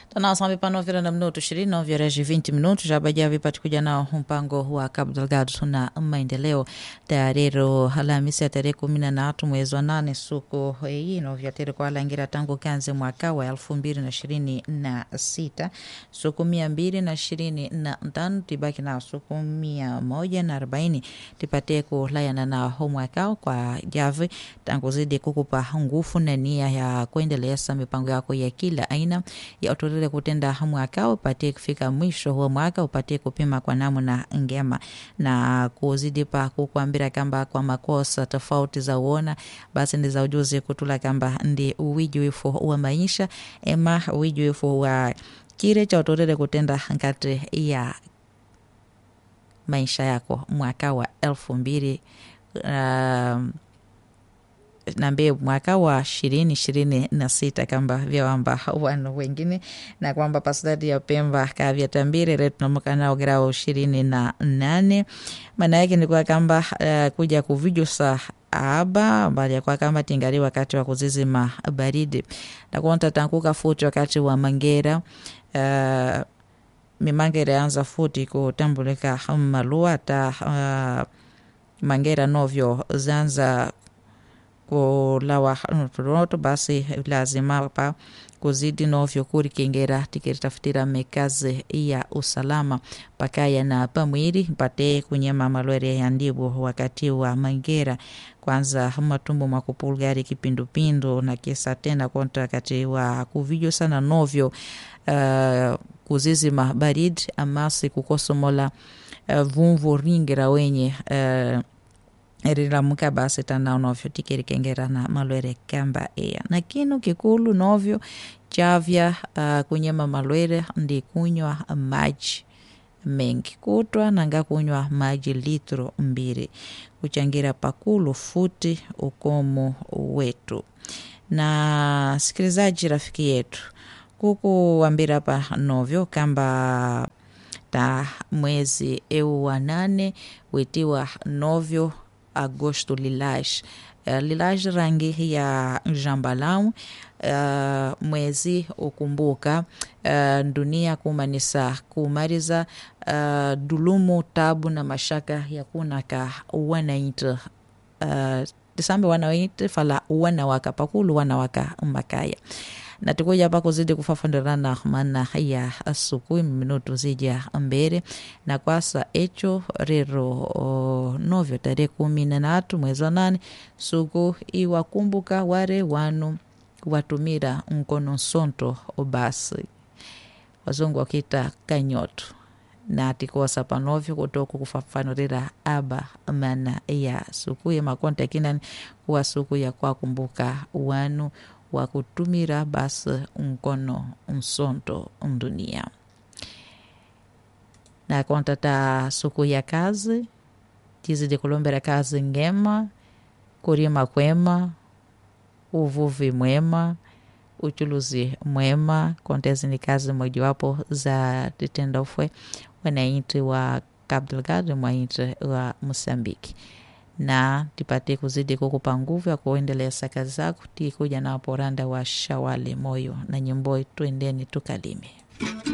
Tunasambi pano vira na minuto 20 viraji 20 minutos já badia vipati kuja nao mpango wa Cabo Delgado na maendeleo tarero Alhamisi ya tarehe 13 mwezi wa 8 siku hii vya tere kwa langira tangu kanze mwaka wa 2026 siku 225 tibaki na siku 140 tipate kulayana na mwaka kwa jave tangu zidi kukupa nguvu na nia ya kuendeleza mipango yako ya kila aina ya utorele kutenda mwaka upate kufika mwisho wa mwaka upate kupima kwa namna ngema na kuzidi pa kukuambira kamba kwa makosa tofauti za uona basi ndi za ujuzi kutula kamba ndi uwijuifu wa maisha ema uwijuifu wa kile cha utorele kutenda nkati ya maisha yako mwaka wa 2000 nambe mwaka wa 2026 kamba vya wamba wanu wengine na kwamba pasidadi ya Pemba kavya tambire retu na mkana ograo 28 maana yake ni kwa kamba kuja kuvijusa aba mbali ya kwa kamba tingari wakati wa kuzizima baridi na kuonta tankuka futi wakati wa mangera mimangera anza futi kutambulika malua ta mangera novyo zanza kulawa nuturoto basi lazima pa kuzidi novyo kuri kengera tikitafutira mekazi ya usalama pakaya na pamwiri pate kunyema malwere ya ndibu wakati wa mangera kwanza matumbo makupulgari kipindupindu na kisa tena kontra kati wa kuvijo sana novyo kuzizima baridi amasi kukosomola vumvu ringira wenye erira muka basi tana novyo tikiri kengera na malwere kamba ea na kinu kikulu novyo chavya kunyema malwere ndi kunywa maji mengi kutwa nanga kunywa maji litro 2 kuchangira pakulu futi ukomo wetu. Na sikilizaji rafiki yetu kukuambira pa novyo kamba ta mwezi wa 8 witiwa novyo agosto lilaj rangi ya jambalau mwezi ukumbuka dunia kumanisa kumariza dulumu tabu na mashaka ya kunaka wanaita tisambe wanaita fala wanawaka pakulu wanawaka mbakaya na tukuja hapa kuzidi kufafandirana maana ya asuku minutu zija mbere na kwasa echo rero novyo tarehe 13 mwezi wa 8 suku iwakumbuka ware wanu watumira mkono sonto obasi wazungu wakita kanyoto na tikosa panovyo kutoku kufafanurira aba maana ya suku ya makonta kinani kuwa suku ya kwa kumbuka wanu wa kutumira basi mkono msonto dunia na kontata suku ya kazi tizidi kulombera kazi ngema kurima kwema uvuvi mwema uchuluzi mwema kontezi ni kazi mojawapo za titendofwe wanainti wa Cabo Delgado mwainti wa Mosambiki na tipate kuzidi kukupa nguvu ya kuendelea kazi zako tikuja na poranda wa Shawali moyo na nyimbo tuendeni tukalime.